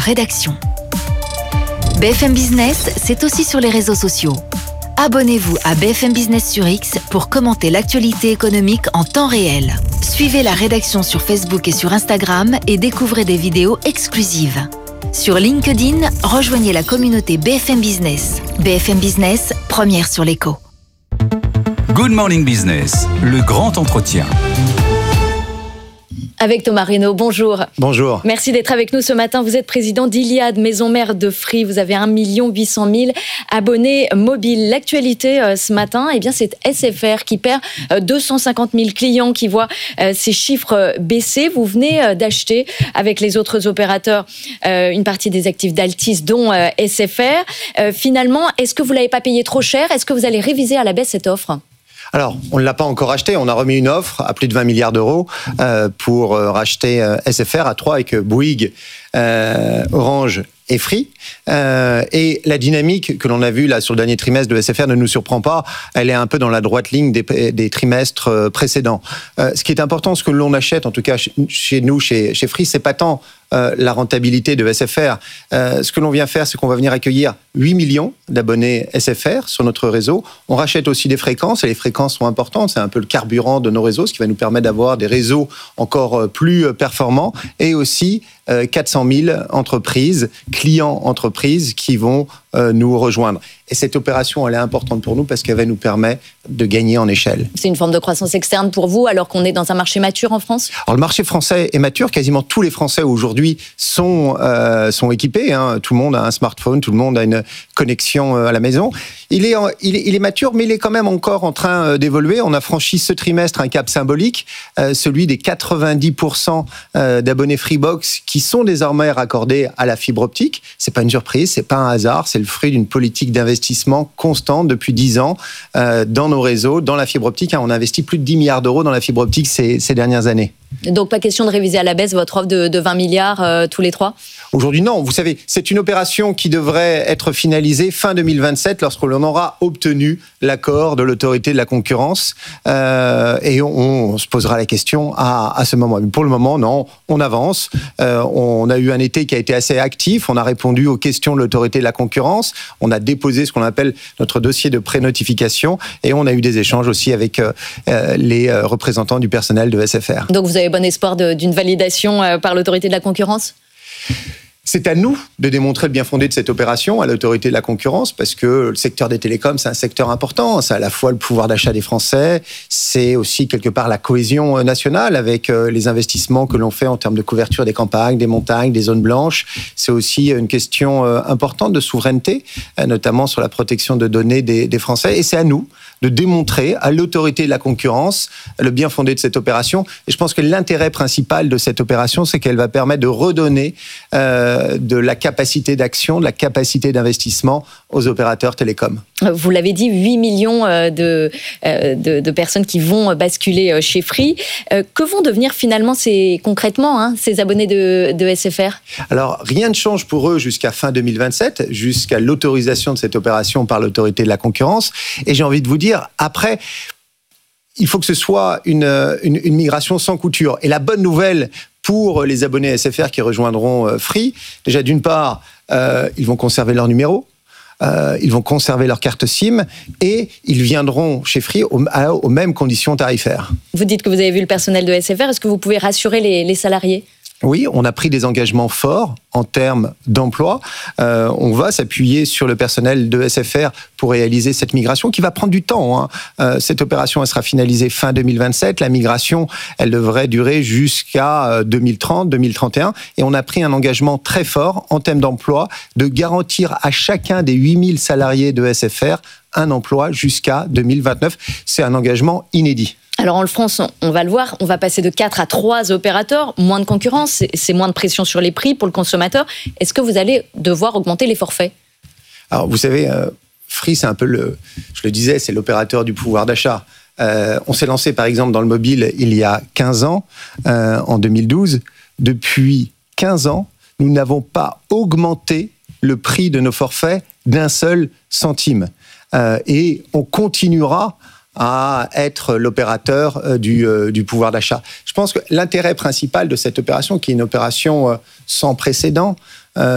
rédaction. BFM Business, c'est aussi sur les réseaux sociaux. Abonnez-vous à BFM Business sur X pour commenter l'actualité économique en temps réel. Suivez la rédaction sur Facebook et sur Instagram et découvrez des vidéos exclusives. Sur LinkedIn, rejoignez la communauté BFM Business. BFM Business, première sur l'écho. Good Morning Business, le grand entretien. Avec Thomas Reynaud, bonjour. Bonjour. Merci d'être avec nous ce matin. Vous êtes président d'Iliade, maison mère de Free. Vous avez 1 800 000 abonnés mobiles. L'actualité ce matin, c'est SFR qui perd 250 000 clients, qui voient ces chiffres baisser. Vous venez d'acheter avec les autres opérateurs une partie des actifs d'Altis, dont SFR. Finalement, est-ce que vous ne l'avez pas payé trop cher ? Est-ce que vous allez réviser à la baisse cette offre ? Alors, on ne l'a pas encore acheté. On a remis une offre à plus de 20 milliards d'euros pour racheter SFR à 3 avec Bouygues, Orange et Free. Et la dynamique que l'on a vue là sur le dernier trimestre de SFR ne nous surprend pas. Elle est un peu dans la droite ligne des trimestres précédents. Ce qui est important, ce que l'on achète, en tout cas chez nous, chez Free, c'est pas tant la rentabilité de SFR. Ce que l'on vient faire, c'est qu'on va venir accueillir 8 millions d'abonnés SFR sur notre réseau. On rachète aussi des fréquences, et les fréquences sont importantes. C'est un peu le carburant de nos réseaux, ce qui va nous permettre d'avoir des réseaux encore plus performants, et aussi 400 000 entreprises, clients entreprises qui vont nous rejoindre. Et cette opération, elle est importante pour nous parce qu'elle va nous permettre de gagner en échelle. C'est une forme de croissance externe pour vous, alors qu'on est dans un marché mature en France ? Alors, le marché français est mature. Quasiment tous les Français aujourd'hui sont équipés. Tout le monde a un smartphone, tout le monde a une connexion à la maison. Il est mature, mais il est quand même encore en train d'évoluer. On a franchi ce trimestre un cap symbolique, celui des 90% d'abonnés Freebox qui sont désormais raccordés à la fibre optique. C'est pas une surprise, c'est pas un hasard, c'est le fruit d'une politique d'investissement constante depuis 10 ans dans nos réseaux, dans la fibre optique. On a investi plus de 10 milliards d'euros dans la fibre optique ces dernières années. Donc pas question de réviser à la baisse votre offre de 20 milliards tous les 3 ? Aujourd'hui, non. Vous savez, c'est une opération qui devrait être finalisée fin 2027 lorsque l'on aura obtenu l'accord de l'autorité de la concurrence. Et on se posera la question à ce moment. Mais pour le moment, non, on avance. On a eu un été qui a été assez actif. On a répondu aux questions de l'autorité de la concurrence. On a déposé ce qu'on appelle notre dossier de pré-notification. Et on a eu des échanges aussi avec les représentants du personnel de SFR. Donc vous avez bon espoir d'une validation par l'autorité de la concurrence ? C'est à nous de démontrer le bien fondé de cette opération à l'autorité de la concurrence, parce que le secteur des télécoms, c'est un secteur important. C'est à la fois le pouvoir d'achat des Français, c'est aussi quelque part la cohésion nationale avec les investissements que l'on fait en termes de couverture des campagnes, des montagnes, des zones blanches. C'est aussi une question importante de souveraineté, notamment sur la protection de données des Français. Et c'est à nous de démontrer à l'autorité de la concurrence le bien fondé de cette opération. Et je pense que l'intérêt principal de cette opération, c'est qu'elle va permettre de redonner de la capacité d'action, de la capacité d'investissement aux opérateurs télécoms. Vous l'avez dit, 8 millions de personnes qui vont basculer chez Free. Que vont devenir finalement concrètement ces abonnés de SFR ? Alors, rien ne change pour eux jusqu'à fin 2027, jusqu'à l'autorisation de cette opération par l'autorité de la concurrence. Et j'ai envie de vous dire, après, il faut que ce soit une migration sans couture. Et la bonne nouvelle pour les abonnés SFR qui rejoindront Free, déjà d'une part, ils vont conserver leur numéro, ils vont conserver leur carte SIM et ils viendront chez Free aux mêmes conditions tarifaires. Vous dites que vous avez vu le personnel de SFR, est-ce que vous pouvez rassurer les salariés ? Oui, on a pris des engagements forts en termes d'emploi. On va s'appuyer sur le personnel de SFR pour réaliser cette migration qui va prendre du temps. Cette opération, elle sera finalisée fin 2027. La migration, elle devrait durer jusqu'à 2030, 2031. Et on a pris un engagement très fort en termes d'emploi de garantir à chacun des 8000 salariés de SFR un emploi jusqu'à 2029. C'est un engagement inédit. Alors en France, on va le voir, on va passer de 4 à 3 opérateurs, moins de concurrence, c'est moins de pression sur les prix pour le consommateur. Est-ce que vous allez devoir augmenter les forfaits ? Alors vous savez, Free, c'est un peu je le disais, c'est l'opérateur du pouvoir d'achat. On s'est lancé par exemple dans le mobile il y a 15 ans, en 2012. Depuis 15 ans, nous n'avons pas augmenté le prix de nos forfaits d'un seul centime. Et on continuera à être l'opérateur du pouvoir d'achat. Je pense que l'intérêt principal de cette opération, qui est une opération sans précédent,